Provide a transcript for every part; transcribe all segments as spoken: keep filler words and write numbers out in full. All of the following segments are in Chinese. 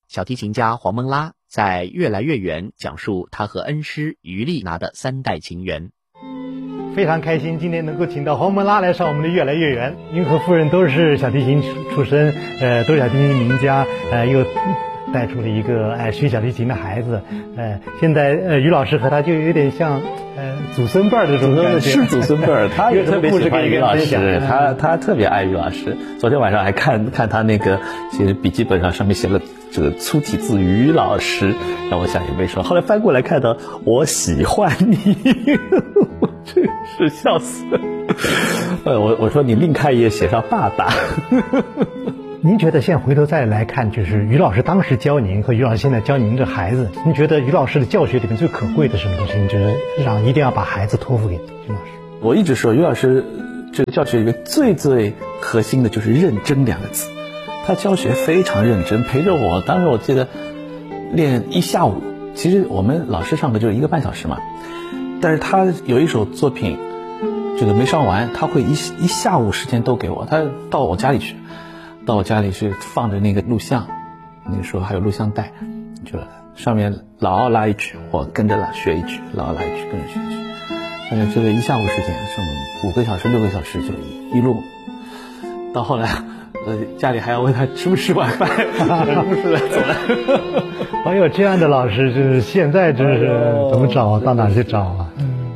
小提琴家黄蒙拉在《越来越远》讲述他和恩师于丽娜的三代情缘。 非常开心今天能够请到黄蒙拉来上我们的《越来越远》。您和夫人都是小提琴出身，呃，都是小提琴名家，呃，又带出了一个爱、呃、学小提琴的孩子。呃，现在呃于老师和他就有点像呃祖孙辈儿的这种感觉， 是祖孙辈儿。他也特别喜欢于老师，他他特别爱于老师。昨天晚上还看看他那个，其实笔记本上上面写了这个粗体字于老师，让我想也没说。后来翻过来看到我喜欢你，真是笑死了。呃，我我说你另开一页写上爸爸。 您觉得现在回头再来看，就是于老师当时教您和于老师现在教您这孩子，您觉得于老师的教学里面最可贵的是什么东西？你觉得让一定要把孩子托付给于老师？ 我一直说于老师这个教学里面最最核心的就是认真两个字。他教学非常认真，陪着我，当时我记得练一下午，其实我们老师上课就是一个半小时嘛，但是他有一首作品这个没上完，他会一一下午时间都给我，他到我家里去，到我家里去放着那个录像，那个时候还有录像带，就上面老奥拉一曲，我跟着拉学一曲，老奥拉一曲跟着学一曲，但是这个一下午时间，是五个小时六个小时就一一路，到后来呃，家里还要问他吃不吃晚饭，吃不吃了走了。 哎呦，这样的老师就是现在真是怎么找、啊、到哪去找啊？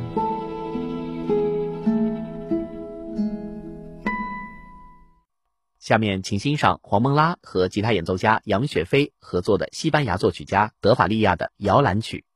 下面请欣赏黄蒙拉和吉他演奏家杨雪飞合作的西班牙作曲家德法利亚的摇篮曲。